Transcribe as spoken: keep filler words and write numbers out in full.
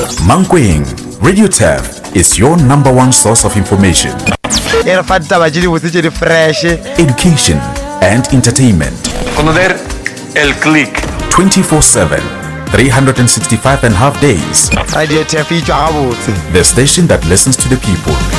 Mankweng, Radio Turf is your number one source of information, fresh, education, and entertainment. Conocer el click. twenty-four seven, three hundred sixty-five and a half days. Radio Turf, the station that listens to the people.